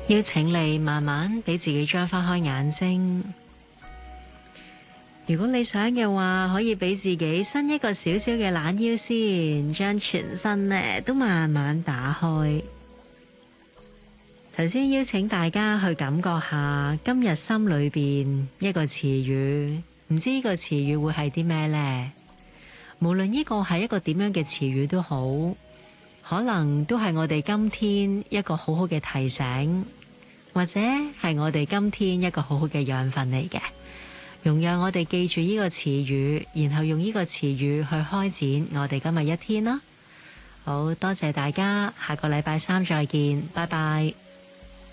邀請你慢慢俾自己張翻開眼睛。如果你想嘅話，可以俾自己伸一個少少嘅懶腰先，將全身呢都慢慢打開。頭先邀請大家去感覺下今日心裏邊一個詞語，唔知呢個詞語會係啲咩呢？無論呢個係一個點樣嘅詞語都好，可能都係我哋今天一個好好嘅提醒，或者係我哋今天一個好好嘅養分嚟嘅，容讓我哋記住呢個詞語，然後用呢個詞語去開展我哋今日一天啦。好多謝大家，下個禮拜三再見，拜拜。